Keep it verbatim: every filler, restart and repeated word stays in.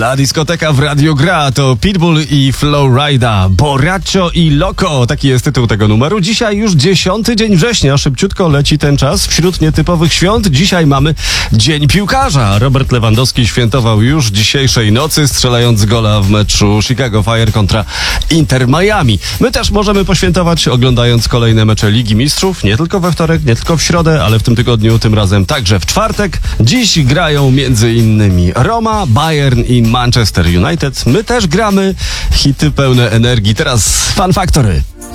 La dyskoteka w Radio gra to Pitbull i Flowrida, Borracho i Loco. Taki jest tytuł tego numeru. Dzisiaj już dziesiąty dzień września. Szybciutko leci ten czas. Wśród nietypowych świąt dzisiaj mamy Dzień Piłkarza. Robert Lewandowski świętował już dzisiejszej nocy, strzelając gola w meczu Chicago Fire kontra Inter Miami. My też możemy poświętować, oglądając kolejne mecze Ligi Mistrzów. Nie tylko we wtorek, nie tylko w środę, ale w tym tygodniu, tym razem także w czwartek. Dziś grają między innymi Roma, Bayern i Manchester United. My też gramy hity pełne energii. Teraz Fun Factory.